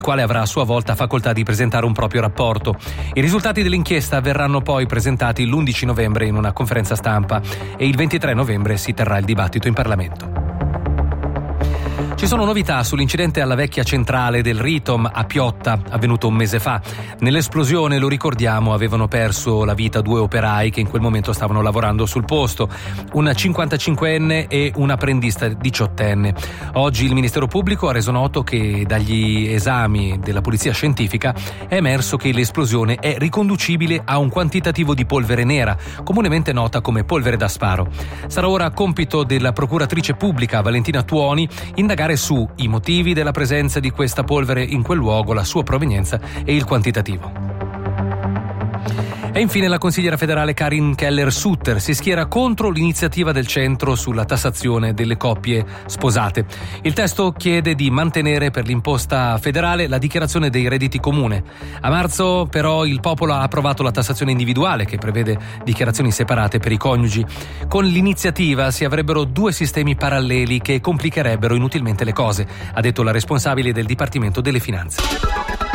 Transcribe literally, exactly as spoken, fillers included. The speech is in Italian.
quale avrà a sua volta facoltà di presentare un proprio rapporto. I risultati dell'inchiesta verranno poi presentati l'undici novembre in una conferenza stampa e il ventitré novembre si terrà il dibattito in Parlamento. Ci sono novità sull'incidente alla vecchia centrale del Ritom a Piotta, avvenuto un mese fa. Nell'esplosione, lo ricordiamo, avevano perso la vita due operai che in quel momento stavano lavorando sul posto, un cinquantacinquenne e un apprendista diciottenne. Oggi il Ministero Pubblico ha reso noto che dagli esami della polizia scientifica è emerso che l'esplosione è riconducibile a un quantitativo di polvere nera, comunemente nota come polvere da sparo. Sarà ora compito della procuratrice pubblica Valentina Tuoni indagare su i motivi della presenza di questa polvere in quel luogo, la sua provenienza e il quantitativo. E infine la consigliera federale Karin Keller-Sutter si schiera contro l'iniziativa del centro sulla tassazione delle coppie sposate. Il testo chiede di mantenere per l'imposta federale la dichiarazione dei redditi comune. A marzo però il popolo ha approvato la tassazione individuale che prevede dichiarazioni separate per i coniugi. Con l'iniziativa si avrebbero due sistemi paralleli che complicherebbero inutilmente le cose, ha detto la responsabile del Dipartimento delle Finanze.